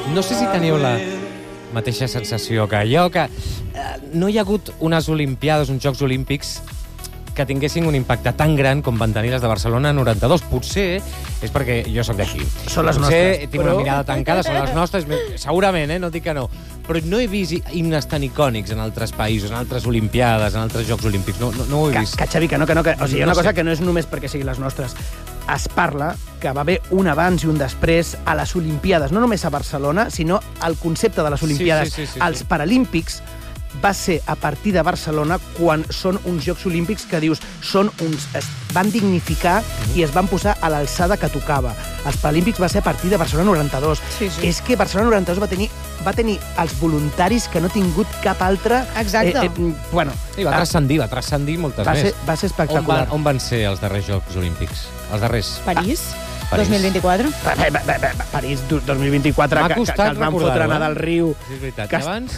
No sé si teniu la mateixa sensació que jo, que no hi ha hagut unes Olimpiades, uns Jocs Olímpics que tinguessin un impacte tan gran com van tenir les de Barcelona 92. Potser és perquè jo sóc d'aquí. Són les Potser nostres. tinc una mirada tancada, són les nostres, segurament, no dic que no. Però no he vist himnes tan icònics en altres països, en altres Olimpiades, en altres Jocs Olímpics. No ho he vist. Que, Xavi, que no. O sigui, hi ha una No cosa sé. que no és només perquè siguin les nostres. Es parla que va haver un abans i un després a les Olimpiades, no només a Barcelona, sinó el concepte de les Olimpiades. Sí. Els Paralímpics va ser a partir de Barcelona quan són uns Jocs Olímpics que dius es van dignificar i es van posar a l'alçada que tocava. Els Paralímpics va ser a partir de Barcelona 92. Sí. És que Barcelona 92 va tenir els voluntaris que no ha tingut cap altre... Exacte. Bueno, I va transcendir moltes més. va ser espectacular. On van ser els darrers Jocs Olímpics? Els darrers? París, París. 2024. París 2024, M'ha que costat els van fotre recordar-ho, anar del riu. Sí, és veritat. Que I abans?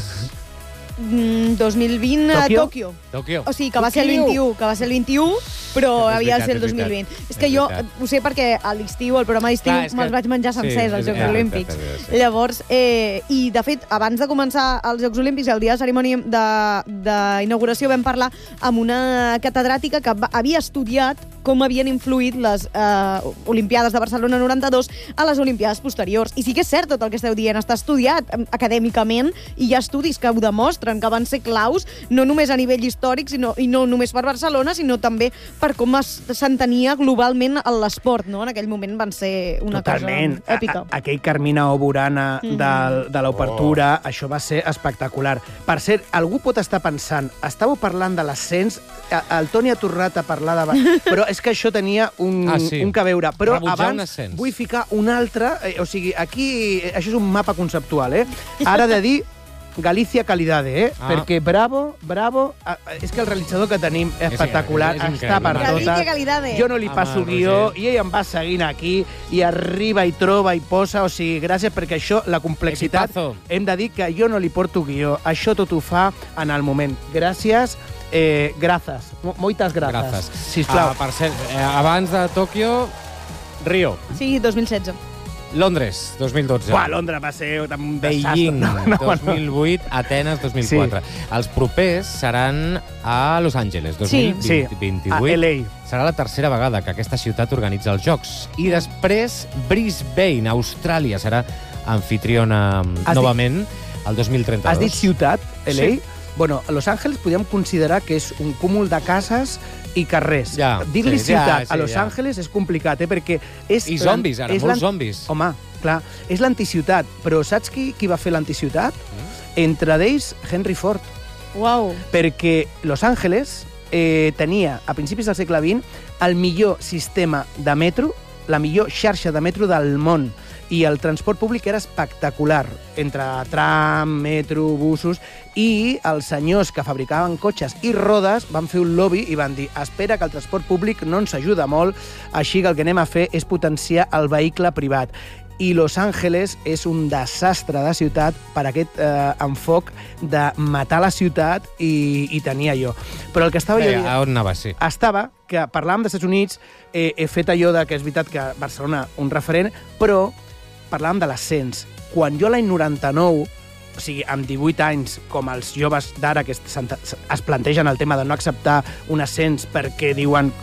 2020 a Tòquio. Tòquio. O sigui, que va ser el 21, però És havia de veritat, ser el és veritat. 2020. És És que jo veritat. ho sé perquè a l'estiu, al programa d'estiu, Clar, és que- me'ls vaig menjar sí, sencers, els és Jocs veritat, Olímpics. és veritat. Llavors, i de fet, abans de començar els Jocs Olímpics, el dia de cerimònia d'inauguració, vam parlar amb una catedràtica que havia estudiat com havien influït les Olimpiades de Barcelona 92 a les Olimpiades posteriors. I sí que és cert tot el que esteu dient, està estudiat acadèmicament i hi ha estudis que ho demostren, que van ser claus, no només a nivell històric, i no només per Barcelona, sinó també per com s'entenia globalment l'esport, no? En aquell moment van ser una Totalment. cosa èpica. Aquell Carmina Oburana de l'obertura, això va ser espectacular. Per cert, algú pot estar pensant, estàveu parlant de l'ascens, el Toni ha tornat a parlar de... Però és que això tenia un que veure. Però Rebutjar un abans ascens. vull ficar un altre... O sigui, aquí... Això és un mapa conceptual, eh? Ara de dir Galícia Calidade, perquè bravo, és que el realitzador que tenim és espectacular, és està per increïble. Galícia totes. Calidade. Jo no li Amb passo el guió Roger. i ell em va seguint aquí i arriba i troba i posa, o sigui, gràcies perquè això, la complexitat, Equipazo. hem de dir que jo no li porto guió, això tot ho fa en el moment. Gràcies, grazas, moites grazas, sisplau. Per cert, abans de Tòquio, Rio. Sí, 2016. Londres, 2012. Uah, Londres va ser un desastre. Beijing, No. 2008, Atenes, 2004. Els propers seran a Los Angeles, Sí, 2028. a LA. Serà la tercera vegada que aquesta ciutat organitza els Jocs. I després, Brisbane, Austràlia, serà anfitriona novament el 2032. Has dit ciutat, LA? Sí. Bueno, a Los Angeles podríem considerar que és un cúmul de cases i carrers. Ja, Dir-li sí, ciutat ja, a Los ja. Angeles és complicat, perquè és... I zombis, ara, molts zombis. Home, clar, és l'anticiutat, però saps qui va fer l'anticiutat? Entre d'ells, Henry Ford. Uau. Perquè Los Angeles tenia, a principis del segle XX, el millor sistema de metro, la millor xarxa de metro del món, i el transport públic era espectacular, entre tram, metro, busos, i els senyors que fabricaven cotxes i rodes van fer un lobby i van dir espera que el transport públic no ens ajuda molt, així que el que anem a fer és potenciar el vehicle privat. I Los Angeles és un desastre de ciutat per aquest enfoc de matar la ciutat i tenir allò. Però el que estava jo dient... On anava, sí. Estava que parlàvem dels Estats Units, he fet allò de que és veritat que Barcelona un referent, però parlàvem de l'ascens. Quan jo l'any 99, o sigui, amb 18 anys, com els joves d'ara que es plantegen el tema de no acceptar un ascens perquè diuen